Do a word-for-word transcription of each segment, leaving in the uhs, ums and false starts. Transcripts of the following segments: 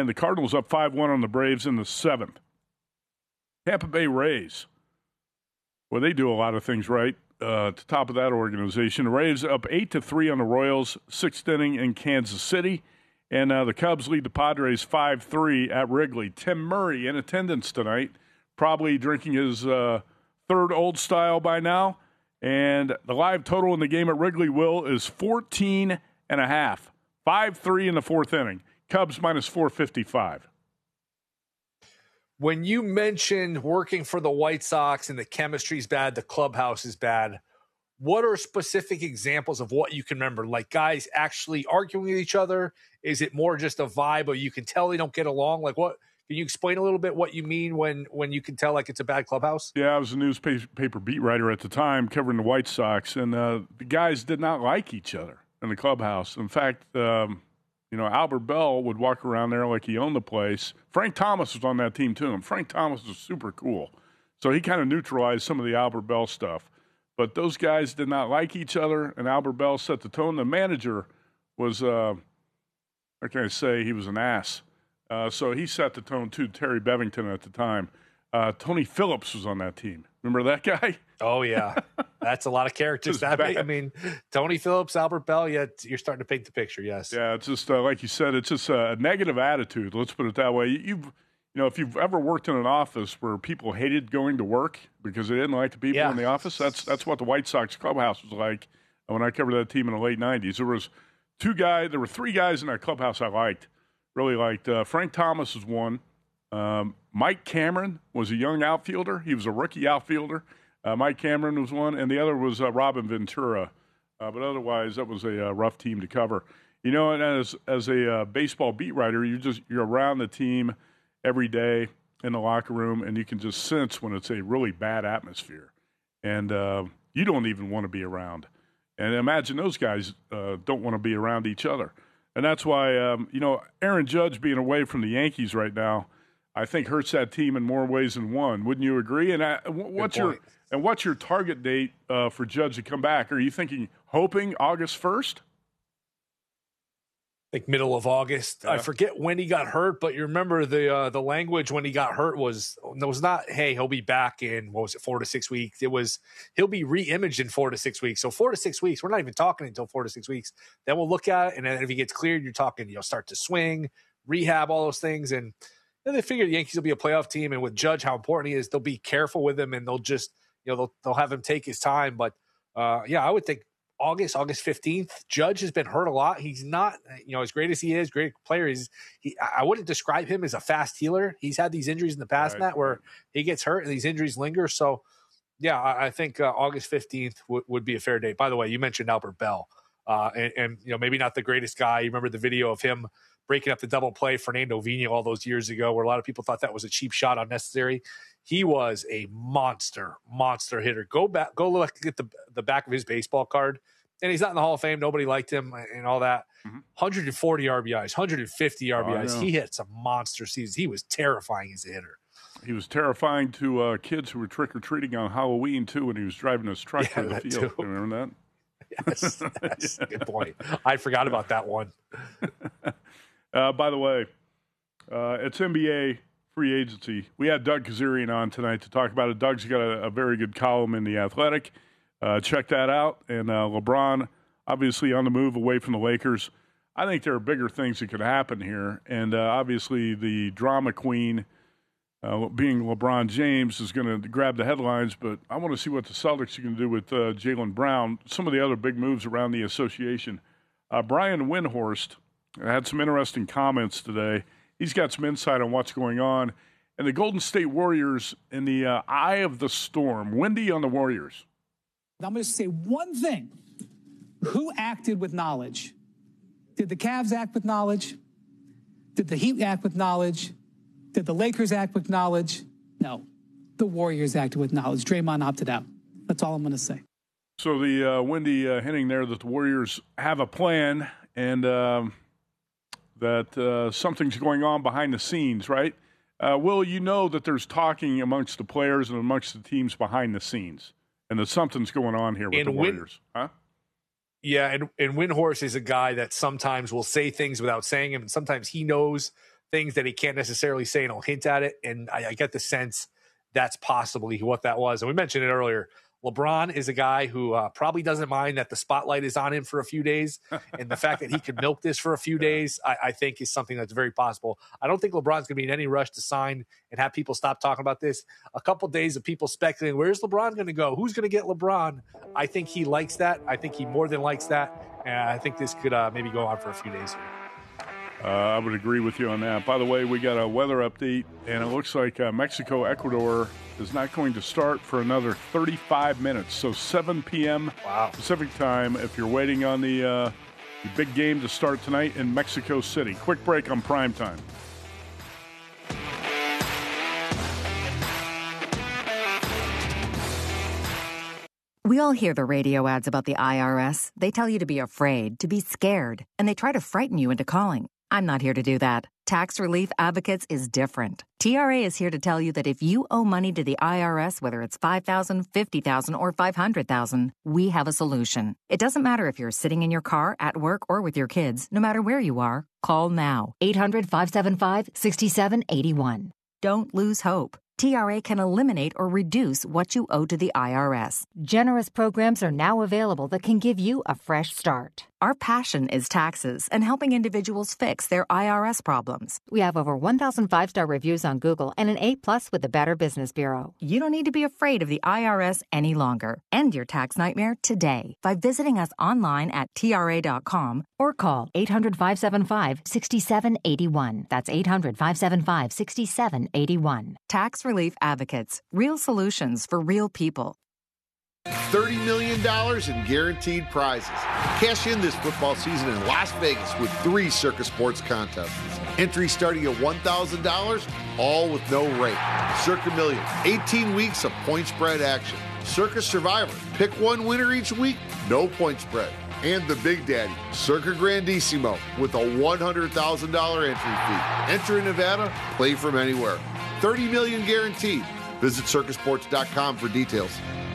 And the Cardinals up five one on the Braves in the seventh. Tampa Bay Rays. Well, they do a lot of things right. Uh, at the top of that organization, the Rays up eight to three on the Royals, sixth inning in Kansas City. And uh, the Cubs lead the Padres five three at Wrigley. Tim Murray in attendance tonight, probably drinking his uh, third Old Style by now. And the live total in the game at Wrigley, Will, is fourteen and a half. five three in the fourth inning. Cubs minus four fifty-five. When you mentioned working for the White Sox and the chemistry's bad, the clubhouse is bad, what are specific examples of what you can remember? Like guys actually arguing with each other? Is it more just a vibe or you can tell they don't get along? Like what? Can you explain a little bit what you mean when, when you can tell like it's a bad clubhouse? Yeah, I was a newspaper beat writer at the time covering the White Sox, and uh, the guys did not like each other in the clubhouse. In fact, um, you know, Albert Bell would walk around there like he owned the place. Frank Thomas was on that team, too, and Frank Thomas was super cool. So he kind of neutralized some of the Albert Bell stuff. But those guys did not like each other, and Albert Bell set the tone. The manager was, uh, how can I say, he was an ass. Uh, so he set the tone, too, Terry Bevington at the time. Uh, Tony Phillips was on that team. Remember that guy? Oh, yeah. That's a lot of characters. That I mean, Tony Phillips, Albert Bell, yeah, you're starting to paint the picture, yes. Yeah, it's just, uh, like you said, it's just a negative attitude. Let's put it that way. You've, you know, if you've ever worked in an office where people hated going to work because they didn't like the people yeah. in the office, that's that's what the White Sox clubhouse was like when I covered that team in the late nineties. There was two guys, there were three guys in that clubhouse I liked, really liked. Uh, Frank Thomas was one. Um, Mike Cameron was a young outfielder. He was a rookie outfielder. Uh, Mike Cameron was one, and the other was uh, Robin Ventura. Uh, but otherwise, that was a uh, rough team to cover. You know, and as as a uh, baseball beat writer, you just you're around the team every day in the locker room, and you can just sense when it's a really bad atmosphere, and uh, you don't even want to be around. And imagine those guys uh, don't want to be around each other, and that's why um, you know Aaron Judge being away from the Yankees right now, I think hurts that team in more ways than one. Wouldn't you agree? And I, what's your and what's your target date uh, for Judge to come back? Are you thinking, hoping August first? Like middle of August. Yeah. I forget when he got hurt, but you remember the uh, the language when he got hurt was it was not, hey, he'll be back in, what was it, four to six weeks. It was, he'll be re-imaged in four to six weeks. So four to six weeks, we're not even talking until four to six weeks. Then we'll look at it, and then if he gets cleared, you're talking, you'll start to swing, rehab, all those things. And then they figure the Yankees will be a playoff team, and with Judge, how important he is, they'll be careful with him, and they'll just, you know, they'll, they'll have him take his time. But, uh, yeah, I would think August, August fifteenth. Judge has been hurt a lot. He's not, you know, as great as he is, great player. He's, he, I wouldn't describe him as a fast healer. He's had these injuries in the past, right, Matt, where he gets hurt and these injuries linger. So, yeah, I, I think uh, August fifteenth w- would be a fair date. By the way, you mentioned Albert Bell, uh, and, and, you know, maybe not the greatest guy. You remember the video of him breaking up the double play, Fernando Vina, all those years ago, where a lot of people thought that was a cheap shot, unnecessary. He was a monster, monster hitter. Go back, go look at the the back of his baseball card. And he's not in the Hall of Fame. Nobody liked him and all that. Mm-hmm. one hundred forty R B Is, one hundred fifty R B Is. Oh, he hit some monster seasons. He was terrifying as a hitter. He was terrifying to uh, kids who were trick-or-treating on Halloween, too, when he was driving his truck yeah, through the field. You remember that? Yes, that's yeah. a good point. I forgot about that one. uh, by the way, uh, it's N B A free agency. We had Doug Kazarian on tonight to talk about it. Doug's got a, a very good column in The Athletic. Uh, check that out. And uh, LeBron, obviously on the move away from the Lakers. I think there are bigger things that could happen here. And uh, obviously the drama queen, uh, being LeBron James, is going to grab the headlines. But I want to see what the Celtics are going to do with uh, Jaylen Brown, some of the other big moves around the association. Uh, Brian Windhorst had some interesting comments today. He's got some insight on what's going on. And the Golden State Warriors in the uh, eye of the storm. Windy on the Warriors. I'm going to say one thing. Who acted with knowledge? Did the Cavs act with knowledge? Did the Heat act with knowledge? Did the Lakers act with knowledge? No. The Warriors acted with knowledge. Draymond opted out. That's all I'm going to say. So the uh, Windy uh, hinting there that the Warriors have a plan and um, that uh, something's going on behind the scenes, right? Uh, Will, you know that there's talking amongst the players and amongst the teams behind the scenes. And that something's going on here with and the Warriors, Win- huh? Yeah, and, and Windhorst is a guy that sometimes will say things without saying them, and sometimes he knows things that he can't necessarily say, and he'll hint at it. And I, I get the sense that's possibly what that was. And we mentioned it earlier. LeBron is a guy who uh, probably doesn't mind that the spotlight is on him for a few days. And the fact that he could milk this for a few days, I, I think is something that's very possible. I don't think LeBron's going to be in any rush to sign and have people stop talking about this. A couple of days of people speculating, where's LeBron going to go? Who's going to get LeBron? I think he likes that. I think he more than likes that. And I think this could uh, maybe go on for a few days here. Uh, I would agree with you on that. By the way, we got a weather update, and it looks like uh, Mexico-Ecuador is not going to start for another thirty-five minutes. So seven p.m. Wow. Pacific time if you're waiting on the, uh, the big game to start tonight in Mexico City. Quick break on Prime Time. We all hear the radio ads about the I R S. They tell you to be afraid, to be scared, and they try to frighten you into calling. I'm not here to do that. Tax Relief Advocates is different. T R A is here to tell you that if you owe money to the I R S, whether it's five thousand dollars, fifty thousand dollars, or five hundred thousand dollars, we have a solution. It doesn't matter if you're sitting in your car, at work, or with your kids. No matter where you are, call now. eight hundred, five seven five, six seven eight one. Don't lose hope. T R A can eliminate or reduce what you owe to the I R S. Generous programs are now available that can give you a fresh start. Our passion is taxes and helping individuals fix their I R S problems. We have over one thousand five-star reviews on Google and an A plus with the Better Business Bureau. You don't need to be afraid of the I R S any longer. End your tax nightmare today by visiting us online at T R A dot com or call eight hundred, five seven five, six seven eight one. That's eight hundred, five seven five, six seven eight one. Tax Relief Advocates. Real solutions for real people. thirty million dollars in guaranteed prizes. Cash in this football season in Las Vegas with three Circa Sports contests. Entry starting at one thousand dollars, all with no rate. Circa Million, eighteen weeks of point spread action. Circa Survivor, pick one winner each week, no point spread. And the Big Daddy, Circa Grandissimo, with a one hundred thousand dollars entry fee. Enter in Nevada, play from anywhere. thirty million dollars guaranteed. Visit circa sports dot com for details.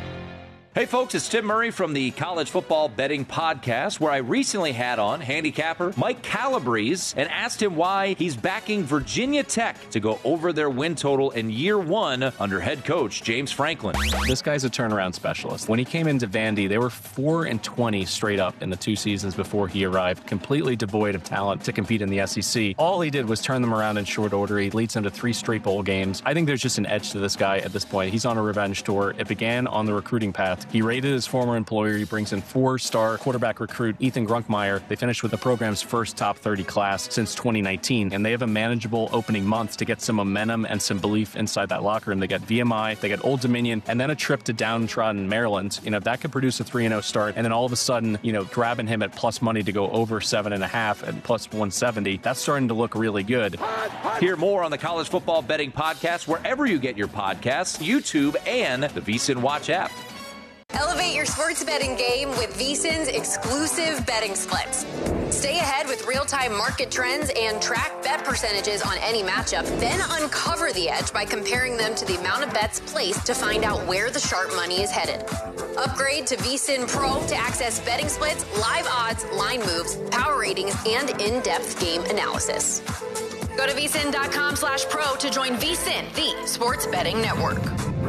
Hey folks, it's Tim Murray from the College Football Betting Podcast, where I recently had on handicapper Mike Calabrese and asked him why he's backing Virginia Tech to go over their win total in year one under head coach James Franklin. This guy's a turnaround specialist. When he came into Vandy, they were four and twenty straight up in the two seasons before he arrived, completely devoid of talent to compete in the S E C. All he did was turn them around in short order. He leads them to three straight bowl games. I think there's just an edge to this guy at this point. He's on a revenge tour. It began on the recruiting path. He raided his former employer. He brings in four-star quarterback recruit Ethan Grunkmeyer. They finished with the program's first top thirty class since twenty nineteen, and they have a manageable opening month to get some momentum and some belief inside that locker room. They get V M I, they get Old Dominion, and then a trip to downtrodden Maryland. You know, that could produce a three and oh start, and then all of a sudden, you know, grabbing him at plus money to go over seven and a half and plus one seventy, that's starting to look really good. Hear more on the College Football Betting Podcast wherever you get your podcasts, YouTube, and the VSiN Watch app. Elevate your sports betting game with VSiN's exclusive betting splits. Stay ahead with real-time market trends and track bet percentages on any matchup. Then uncover the edge by comparing them to the amount of bets placed to find out where the sharp money is headed. Upgrade to VSiN Pro to access betting splits, live odds, line moves, power ratings, and in-depth game analysis. Go to VSiN.com slash pro to join VSiN, the sports betting network.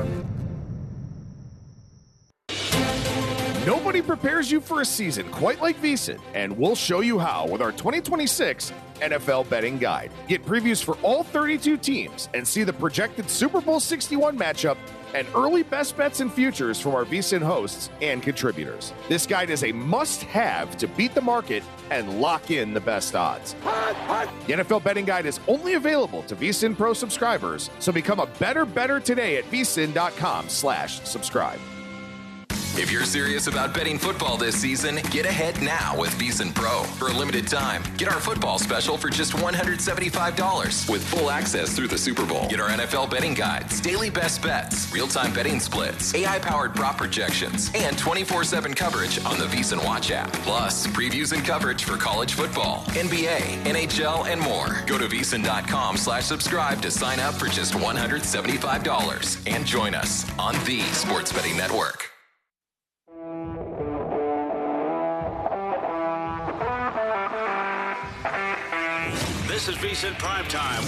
Nobody prepares you for a season quite like VSiN, and we'll show you how with our twenty twenty-six N F L Betting Guide. Get previews for all thirty-two teams and see the projected Super Bowl sixty-one matchup and early best bets and futures from our VSiN hosts and contributors. This guide is a must-have to beat the market and lock in the best odds. The N F L Betting Guide is only available to VSiN Pro subscribers, so become a better better today at VSiN.com slash subscribe. If you're serious about betting football this season, get ahead now with VSiN Pro. For a limited time, get our football special for just one hundred seventy-five dollars with full access through the Super Bowl. Get our N F L betting guides, daily best bets, real-time betting splits, A I-powered prop projections, and twenty-four seven coverage on the VSiN Watch app. Plus, previews and coverage for college football, N B A, N H L, and more. Go to VSiN.com slash subscribe to sign up for just one hundred seventy-five dollars and join us on the Sports Betting Network. This is VSiN Primetime